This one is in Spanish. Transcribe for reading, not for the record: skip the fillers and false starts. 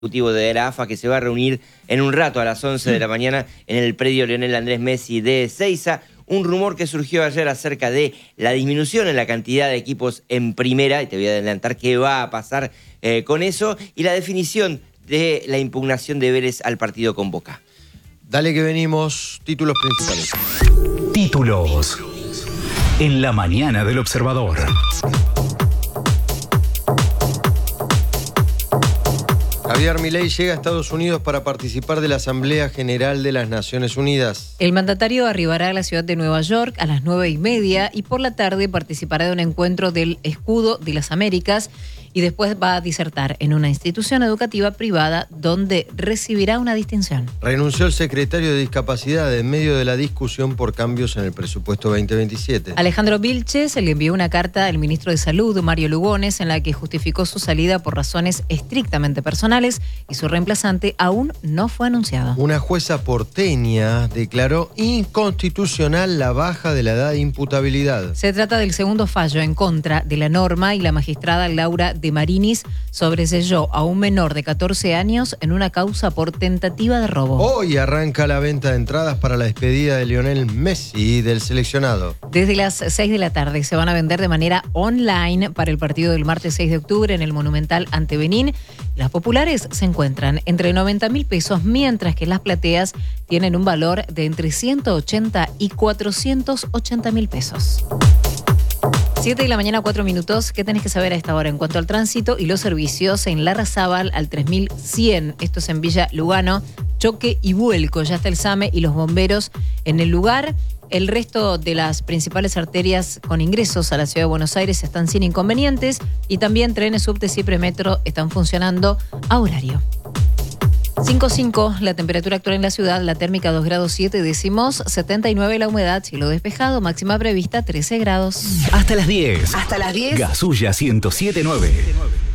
Ejecutivo de la AFA, que se va a reunir en un rato a las 11 de la mañana en el predio Lionel Andrés Messi de Ezeiza. Un rumor que surgió ayer acerca de la disminución en la cantidad de equipos en primera, y te voy a adelantar qué va a pasar con eso, y la definición de la impugnación de Vélez al partido con Boca. Dale que venimos, títulos principales. Títulos en la mañana del Observador. Javier Milei llega a Estados Unidos para participar de la Asamblea General de las Naciones Unidas. El mandatario arribará a la ciudad de Nueva York a las 9:30 y por la tarde participará de un encuentro del Escudo de las Américas y después va a disertar en una institución educativa privada donde recibirá una distinción. Renunció el secretario de Discapacidad en medio de la discusión por cambios en el presupuesto 2027. Alejandro Vilches le envió una carta al ministro de Salud, Mario Lugones, en la que justificó su salida por razones estrictamente personales y su reemplazante aún no fue anunciado. Una jueza porteña declaró inconstitucional la baja de la edad de imputabilidad. Se trata del segundo fallo en contra de la norma y la magistrada Laura de Marinis sobreseyó a un menor de 14 años en una causa por tentativa de robo. Hoy arranca la venta de entradas para la despedida de Lionel Messi del seleccionado. Desde las 6 de la tarde se van a vender de manera online para el partido del martes 6 de octubre en el Monumental ante Benín. Las populares se encuentran entre 90.000 pesos, mientras que las plateas tienen un valor de entre 180 y 480.000 pesos. 7 de la mañana, 4 minutos. ¿Qué tenés que saber a esta hora en cuanto al tránsito y los servicios? En Larrazábal al 3100, esto es en Villa Lugano, choque y vuelco, ya está el SAME y los bomberos en el lugar. El resto de las principales arterias con ingresos a la ciudad de Buenos Aires están sin inconvenientes y también trenes subtes y premetro están funcionando a horario. 5.5, la temperatura actual en la ciudad, la térmica 2 grados 7 décimos, 79 la humedad, cielo despejado, máxima prevista 13 grados. Hasta las 10. Hasta las 10. Gasulla 107.9.